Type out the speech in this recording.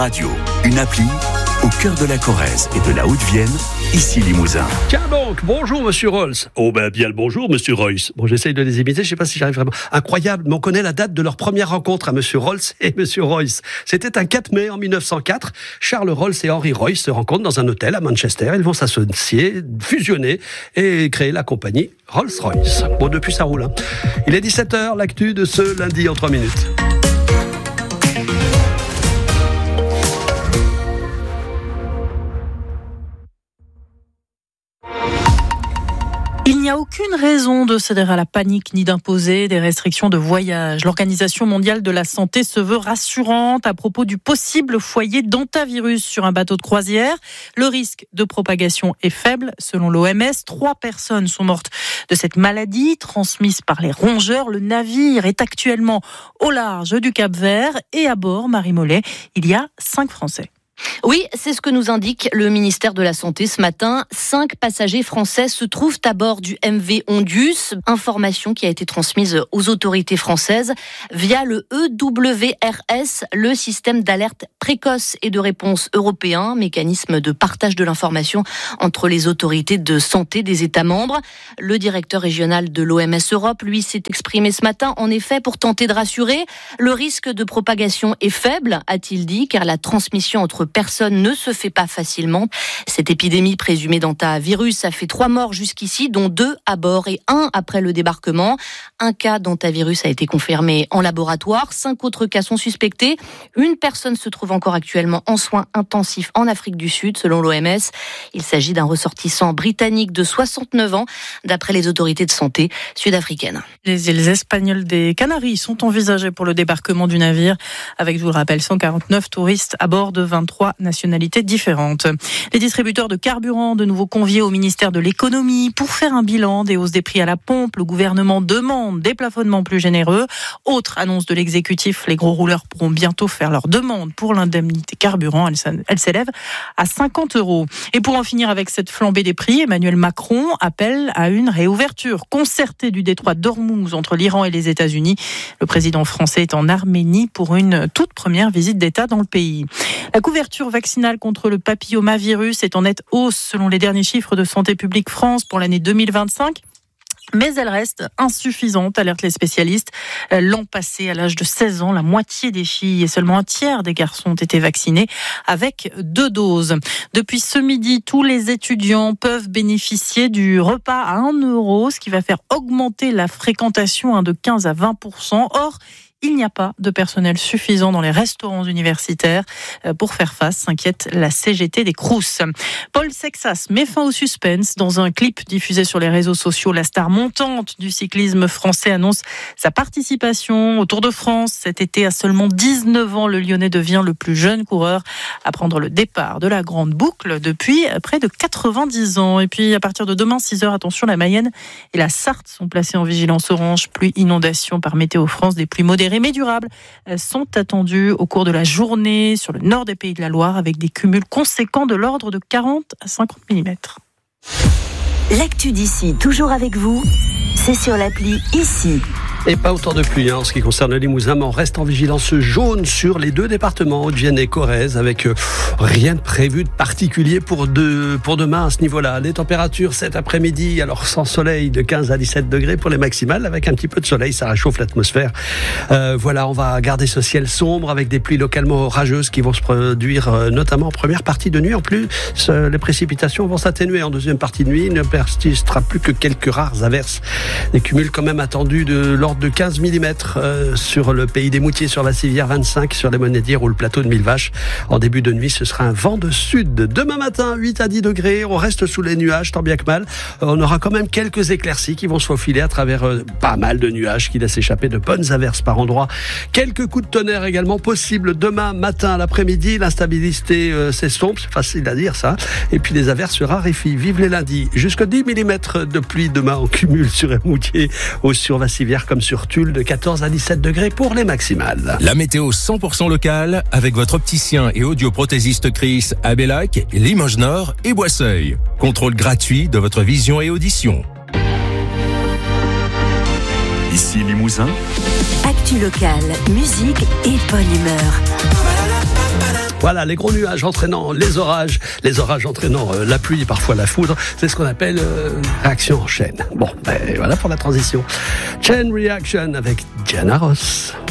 Radio, une appli au cœur de la Corrèze et de la Haute-Vienne, ici Limousin. Tiens donc, bonjour Monsieur Rolls. Oh ben bien le bonjour Monsieur Royce. Bon, j'essaye de les imiter, je sais pas si j'arrive vraiment. Incroyable, mais on connaît la date de leur première rencontre à Monsieur Rolls et Monsieur Royce. C'était un 4 mai en 1904. Charles Rolls et Henry Royce se rencontrent dans un hôtel à Manchester. Ils vont s'associer, fusionner et créer la compagnie Rolls-Royce. Bon, depuis ça roule. Il est 17h, l'actu de ce lundi en 3 minutes. Il n'y a aucune raison de céder à la panique ni d'imposer des restrictions de voyage. L'Organisation mondiale de la santé se veut rassurante à propos du possible foyer d'hantavirus sur un bateau de croisière. Le risque de propagation est faible selon l'OMS. 3 personnes sont mortes de cette maladie transmise par les rongeurs. Le navire est actuellement au large du Cap-Vert et à bord, Marie Mollet, il y a 5 Français. Oui, c'est ce que nous indique le ministère de la Santé ce matin. 5 passagers français se trouvent à bord du MV Ondius. Information qui a été transmise aux autorités françaises via le EWRS, le système d'alerte précoce et de réponse européen, mécanisme de partage de l'information entre les autorités de santé des États membres. Le directeur régional de l'OMS Europe, lui, s'est exprimé ce matin, en effet, pour tenter de rassurer. Le risque de propagation est faible, a-t-il dit, car la transmission entre personne ne se fait pas facilement. Cette épidémie présumée d'hantavirus a fait 3 morts jusqu'ici, dont 2 à bord et 1 après le débarquement. Un cas d'hantavirus a été confirmé en laboratoire. 5 autres cas sont suspectés. Une personne se trouve encore actuellement en soins intensifs en Afrique du Sud, selon l'OMS. Il s'agit d'un ressortissant britannique de 69 ans, d'après les autorités de santé sud-africaines. Les îles espagnoles des Canaries sont envisagées pour le débarquement du navire, avec, je vous le rappelle, 149 touristes à bord de 23 nationalités différentes. Les distributeurs de carburant de nouveau conviés au ministère de l'économie pour faire un bilan des hausses des prix à la pompe. Le gouvernement demande des plafonnements plus généreux. Autre annonce de l'exécutif, les gros rouleurs pourront bientôt faire leur demande pour l'indemnité carburant. Elle s'élève à 50 €. Et pour en finir avec cette flambée des prix, Emmanuel Macron appelle à une réouverture concertée du détroit d'Ormuz entre l'Iran et les États-Unis. Le président français est en Arménie pour une toute première visite d'État dans le pays. La couverture vaccinale contre le papillomavirus est en nette hausse selon les derniers chiffres de Santé publique France pour l'année 2025. Mais elle reste insuffisante, alertent les spécialistes. L'an passé, à l'âge de 16 ans, la moitié des filles et seulement un tiers des garçons ont été vaccinés avec 2 doses. Depuis ce midi, tous les étudiants peuvent bénéficier du repas à 1 €, ce qui va faire augmenter la fréquentation de 15 à 20%. Or, il n'y a pas de personnel suffisant dans les restaurants universitaires pour faire face, s'inquiète la CGT des Crous. Paul Sexas met fin au suspense. Dans un clip diffusé sur les réseaux sociaux, la star montante du cyclisme français annonce sa participation au Tour de France. Cet été, à seulement 19 ans, le Lyonnais devient le plus jeune coureur à prendre le départ de la Grande Boucle depuis près de 90 ans. Et puis, à partir de demain, 6h, attention, la Mayenne et la Sarthe sont placées en vigilance orange. Pluie, inondation par Météo France, des pluies modérées mais durables sont attendus au cours de la journée sur le nord des Pays de la Loire avec des cumuls conséquents de l'ordre de 40 à 50 mm. L'actu d'ici, toujours avec vous, c'est sur l'appli ici. Et pas autant de pluie en ce qui concerne le Limousin, mais on reste en vigilance jaune sur les 2 départements, Haute-Vienne et Corrèze, avec rien de prévu de particulier pour demain à ce niveau-là. Les températures cet après-midi, alors sans soleil, de 15 à 17 degrés pour les maximales, avec un petit peu de soleil, ça réchauffe l'atmosphère. Voilà, on va garder ce ciel sombre avec des pluies localement orageuses qui vont se produire notamment en première partie de nuit. En plus, les précipitations vont s'atténuer en deuxième partie de nuit. Il ne persistera plus que quelques rares averses. Des cumuls quand même attendus de l'ordre de 15 mm sur le pays des Moutiers, sur la Civière, 25 sur les Monédières ou le plateau de Millevaches. En début de nuit, ce sera un vent de sud. Demain matin, 8 à 10 degrés, on reste sous les nuages, tant bien que mal. On aura quand même quelques éclaircies qui vont se faufiler à travers pas mal de nuages qui laissent échapper de bonnes averses par endroits. Quelques coups de tonnerre également possibles demain matin à l'après-midi. L'instabilité s'estompe, c'est facile à dire ça. Et puis les averses se raréfient. Vive les lundis. Jusqu'à 10 mm de pluie demain en cumul sur les Moutiers ou sur Vassivière comme sur Tulle, de 14 à 17 degrés pour les maximales. La météo 100% locale avec votre opticien et audioprothésiste Chris à Bellac, Limoges Nord et Boisseuil. Contrôle gratuit de votre vision et audition. Ici Limousin. Actu locale, musique et bonne humeur. Voilà, les gros nuages entraînant les orages entraînant la pluie et parfois la foudre, c'est ce qu'on appelle réaction en chaîne. Bon, voilà pour la transition. Chain Reaction avec Diana Ross.